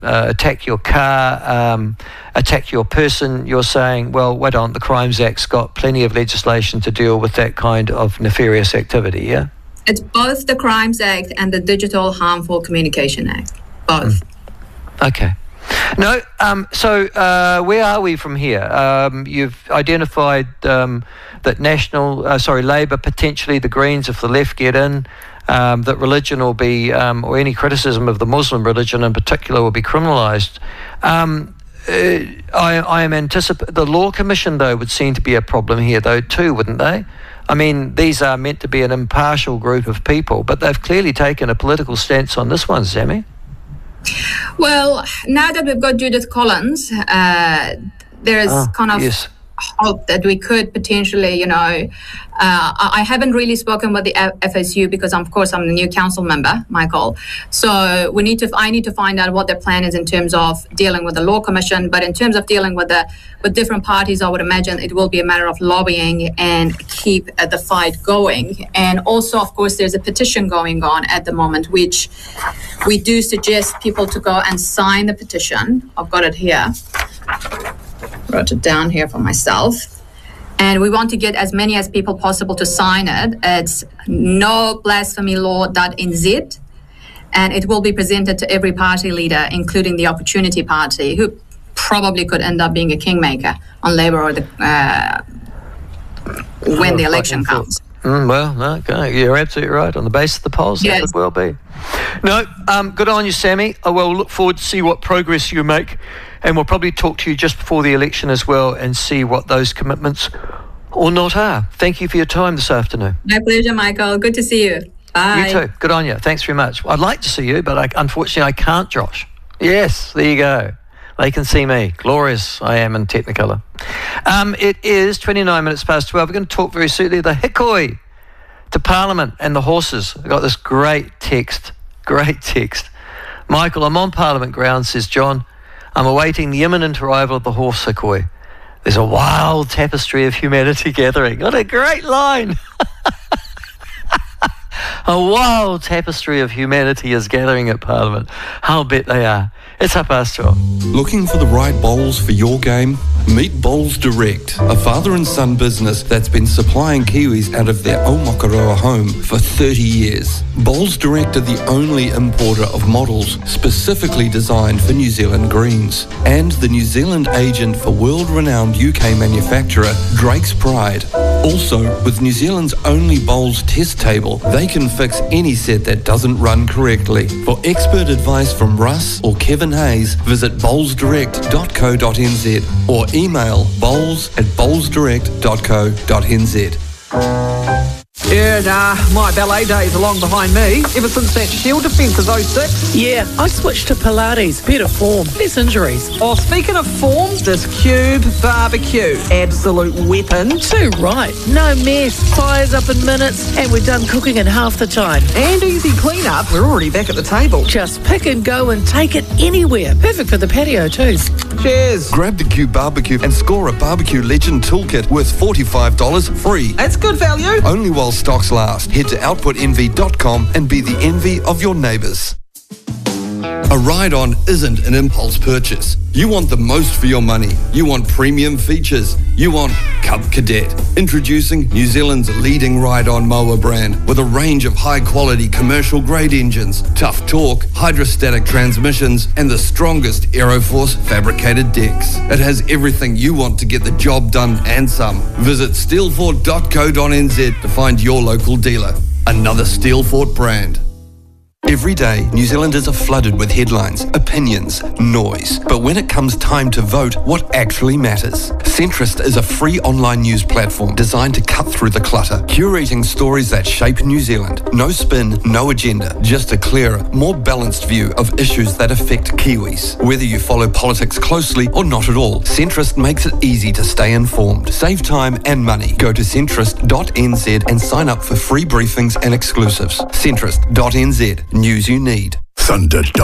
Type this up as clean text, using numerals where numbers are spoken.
attack your car, attack your person, you're saying, well, wait on, the Crimes Act's got plenty of legislation to deal with that kind of nefarious activity, yeah? It's both the Crimes Act and the Digital Harmful Communication Act. Both. Okay. No, so where are we from here? You've identified that Labor, potentially the Greens, if the left get in, that religion will be, or any criticism of the Muslim religion in particular, will be criminalised. I am anticipating the Law Commission, though, would seem to be a problem here, though, too, wouldn't they? I mean, these are meant to be an impartial group of people, but they've clearly taken a political stance on this one, Sammy. Well, now that we've got Judith Collins, there is hope that we could potentially, I haven't really spoken with the FSU because, of course, I'm the new council member, Michael. So I need to find out what their plan is in terms of dealing with the Law Commission. But in terms of dealing with different parties, I would imagine it will be a matter of lobbying and keep the fight going. And also, of course, there's a petition going on at the moment, which we do suggest people to go and sign the petition. I've got it here. Wrote it down here for myself. And we want to get as many as people possible to sign it. It's noblasphemylaw.nz, and it will be presented to every party leader, including the Opportunity Party, who probably could end up being a kingmaker on Labor or when the election comes. You're absolutely right. On the basis of the polls, yes. That could well be. No, good on you, Sammy. I will look forward to see what progress you make. And we'll probably talk to you just before the election as well and see what those commitments or not are. Thank you for your time this afternoon. My pleasure, Michael. Good to see you. Bye. You too. Good on you. Thanks very much. I'd like to see you, but unfortunately I can't, Josh. Yes, there you go. They can see me. Glorious I am in Technicolor. It is 29 minutes past 12. We're going to talk very soon. The hikoi to Parliament and the horses. I got this great text. Michael, I'm on Parliament grounds, says John. I'm awaiting the imminent arrival of the horse hikoi. There's a wild tapestry of humanity gathering. What a great line. A wild tapestry of humanity is gathering at Parliament. I'll bet they are. It's 12:30. Looking for the right bowls for your game? Meet Bowls Direct, a father and son business that's been supplying Kiwis out of their Aomakaroa home for 30 years. Bowls Direct are the only importer of models specifically designed for New Zealand greens, and the New Zealand agent for world-renowned UK manufacturer Drake's Pride. Also, with New Zealand's only bowls test table, they can fix any set that doesn't run correctly. For expert advice from Russ or Kevin Hayes, visit bowlsdirect.co.nz or email bowls@bowlsdirect.co.nz. Yeah, my ballet days are long behind me. Ever since that Shield defence of 06. Yeah, I switched to Pilates. Better form, less injuries. Oh, speaking of form, this Cube barbecue. Absolute weapon. Too right. No mess. Fires up in minutes. And we're done cooking in half the time. And easy clean-up. We're already back at the table. Just pick and go and take it anywhere. Perfect for the patio too. Cheers. Grab the Cube barbecue and score a Barbecue Legend toolkit worth $45 free. That's good value. Only while stocks last. Head to outputenvy.com and be the envy of your neighbours. A ride-on isn't an impulse purchase. You want the most for your money. You want premium features. You want Cub Cadet. Introducing New Zealand's leading ride-on mower brand with a range of high-quality commercial-grade engines, tough torque, hydrostatic transmissions, and the strongest Aeroforce fabricated decks. It has everything you want to get the job done and some. Visit steelfort.co.nz to find your local dealer. Another Steelfort brand. Every day, New Zealanders are flooded with headlines, opinions, noise. But when it comes time to vote, what actually matters? Centrist is a free online news platform designed to cut through the clutter, curating stories that shape New Zealand. No spin, no agenda, just a clearer, more balanced view of issues that affect Kiwis. Whether you follow politics closely or not at all, Centrist makes it easy to stay informed. Save time and money. Go to centrist.nz and sign up for free briefings and exclusives. Centrist.nz. News you need. Thunder.